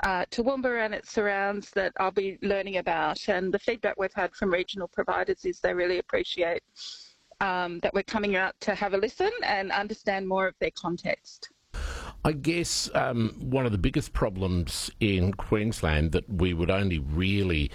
Toowoomba and its surrounds that I'll be learning about. And the feedback we've had from regional providers is they really appreciate that we're coming out to have a listen and understand more of their context. I guess one of the biggest problems in Queensland that we would only really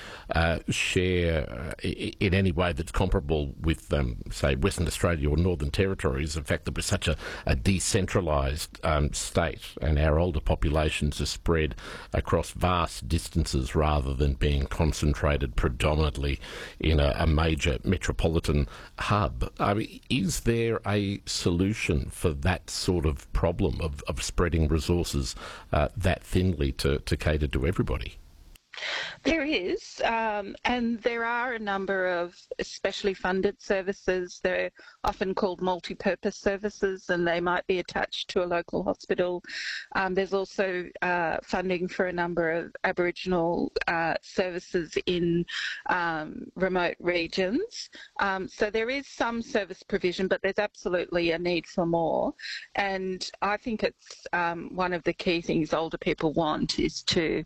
share in any way that's comparable with, say, Western Australia or Northern Territory is the fact that we're such a decentralised state, and our older populations are spread across vast distances rather than being concentrated predominantly in a major metropolitan hub. I mean, is there a solution for that sort of problem of spreading resources that thinly to cater to everybody? There is, and there are a number of specially funded services. They're often called multi-purpose services, and they might be attached to a local hospital. There's also funding for a number of Aboriginal services in remote regions. So there is some service provision, but there's absolutely a need for more. And I think it's one of the key things older people want is to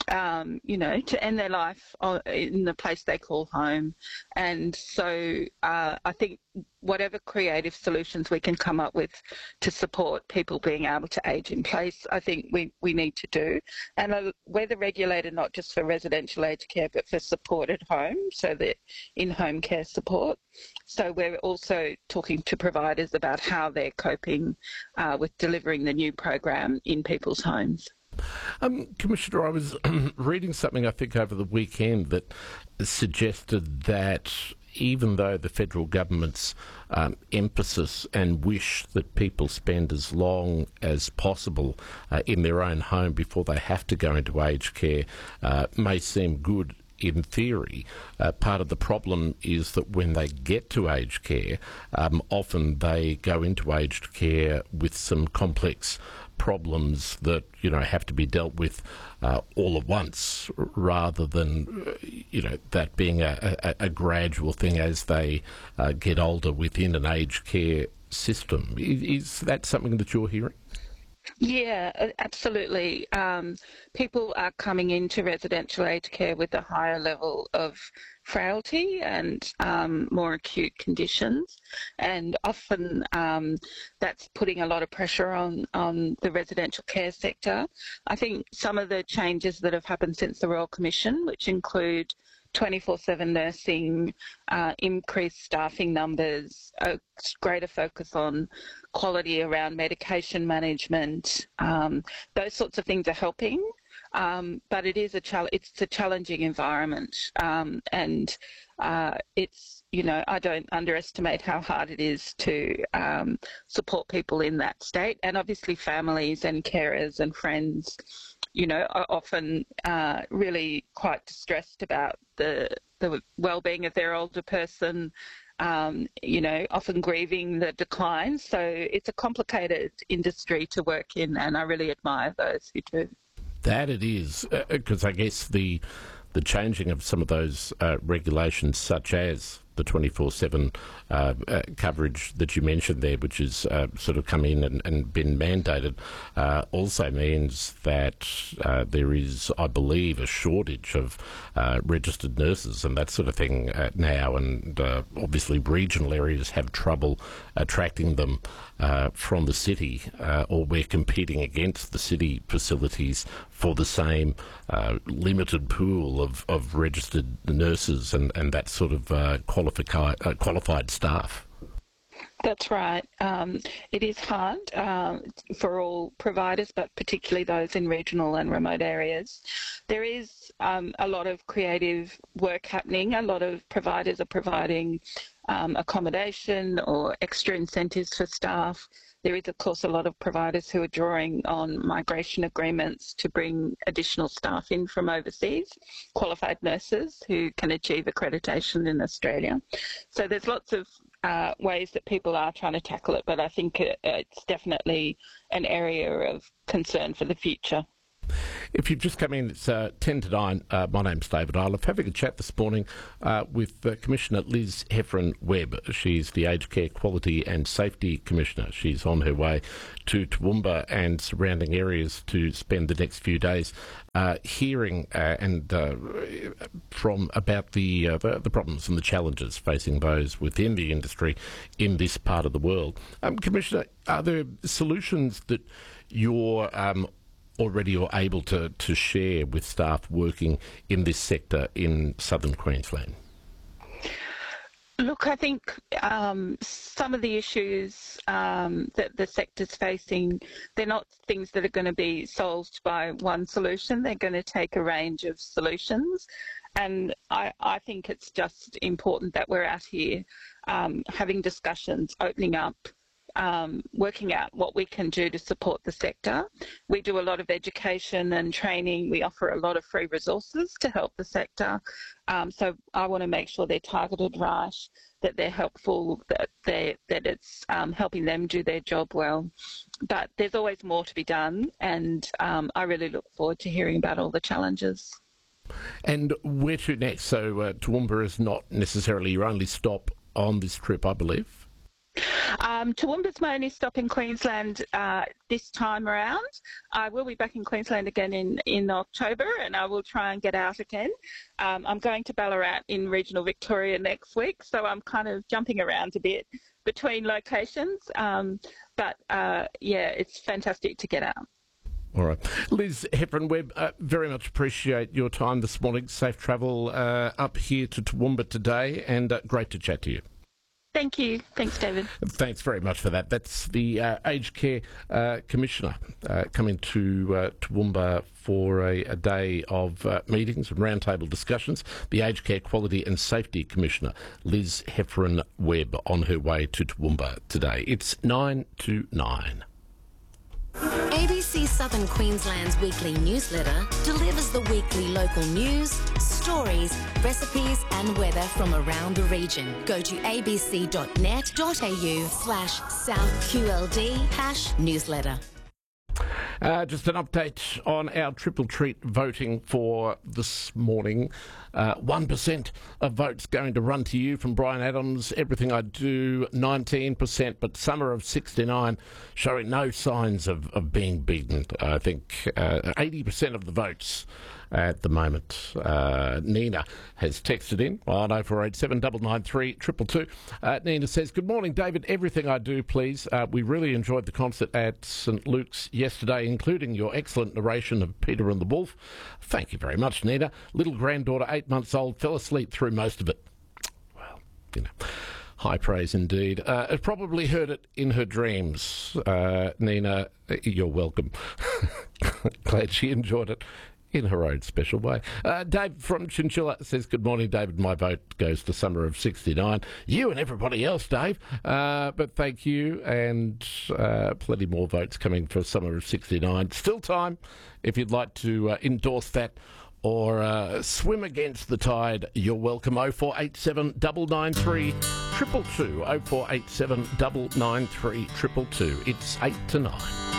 to end their life in the place they call home. And so I think whatever creative solutions we can come up with to support people being able to age in place, I think we need to do. And we're the regulator not just for residential aged care, but for support at home, so that in-home care support. So we're also talking to providers about how they're coping with delivering the new program in people's homes. Commissioner, I was reading something, I think, over the weekend that suggested that even though the federal government's emphasis and wish that people spend as long as possible in their own home before they have to go into aged care may seem good in theory, part of the problem is that when they get to aged care, often they go into aged care with some complex problems that have to be dealt with all at once, rather than that being a gradual thing as they get older within an aged care system. Is that something that you're hearing? Yeah, absolutely. People are coming into residential aged care with a higher level of frailty and more acute conditions, and often that's putting a lot of pressure on the residential care sector. I think some of the changes that have happened since the Royal Commission, which include 24/7 nursing, increased staffing numbers, a greater focus on quality around medication management, those sorts of things are helping. But it is it's a challenging environment, and it's I don't underestimate how hard it is to support people in that state, and obviously families and carers and friends are often really quite distressed about the well-being of their older person, often grieving the decline. So it's a complicated industry to work in, and I really admire those who do. That it is, because I guess the changing of some of those regulations, such as the 24/7 coverage that you mentioned there, which has sort of come in and been mandated, also means that there is, I believe, a shortage of registered nurses and that sort of thing now, and obviously regional areas have trouble attracting them from the city, or we're competing against the city facilities for the same limited pool of registered nurses and that sort of qualified staff. That's right. It is hard for all providers, but particularly those in regional and remote areas. There is a lot of creative work happening. A lot of providers are providing accommodation or extra incentives for staff. There is, of course, a lot of providers who are drawing on migration agreements to bring additional staff in from overseas, qualified nurses who can achieve accreditation in Australia. So there's lots of ways that people are trying to tackle it, but I think it's definitely an area of concern for the future. If you've just come in, it's 10 to 9. My name's David Iliff. Having a chat this morning with Commissioner Liz Heffron-Webb. She's the Aged Care Quality and Safety Commissioner. She's on her way to Toowoomba and surrounding areas to spend the next few days hearing from about the problems and the challenges facing those within the industry in this part of the world. Commissioner, are there solutions that you're already or able to share with staff working in this sector in southern Queensland? Look, I think some of the issues that the sector's facing, they're not things that are going to be solved by one solution. They're going to take a range of solutions. And I think it's just important that we're out here having discussions, opening up, working out what we can do to support the sector. We do a lot of education and training. We offer a lot of free resources to help the sector. So I want to make sure they're targeted right, that they're helpful, that it's helping them do their job well. But there's always more to be done, and I really look forward to hearing about all the challenges. And where to next? So Toowoomba is not necessarily your only stop on this trip, I believe. Toowoomba's my only stop in Queensland this time around. I will be back in Queensland again in October, and I will try and get out again. I'm going to Ballarat in regional Victoria next week, so I'm kind of jumping around a bit between locations. But it's fantastic to get out. All right. Liz Heffron-Webb, very much appreciate your time this morning. Safe travel up here to Toowoomba today, and great to chat to you. Thank you. Thanks, David. Thanks very much for that. That's the Aged Care Commissioner coming to Toowoomba for a day of meetings and roundtable discussions. The Aged Care Quality and Safety Commissioner, Liz Heffron-Webb, on her way to Toowoomba today. It's 9 to 9. ABC Southern Queensland's weekly newsletter delivers the weekly local news, stories, recipes and weather from around the region. Go to abc.net.au/SouthQLD #newsletter. Just an update on our triple treat voting for this morning. 1% of votes going to Run to You from Brian Adams. Everything I Do, 19%, but Summer of 69 showing no signs of being beaten. I think 80% of the votes at the moment. Nina has texted in on 0487 993 222. Nina says, "Good morning, David. Everything I Do, please. We really enjoyed the concert at St Luke's yesterday, including your excellent narration of Peter and the Wolf." Thank you very much, Nina. Little granddaughter, 8 months old, fell asleep through most of it. Well, high praise indeed. Probably heard it in her dreams. Nina, you're welcome. Glad she enjoyed it in her own special way. Dave from Chinchilla says, "Good morning, David. My vote goes to Summer of 69. You and everybody else, Dave. But thank you, and plenty more votes coming for Summer of 69. Still time if you'd like to endorse that or swim against the tide. You're welcome. 0487 993 222. 0487 993 222. It's 8 to 9.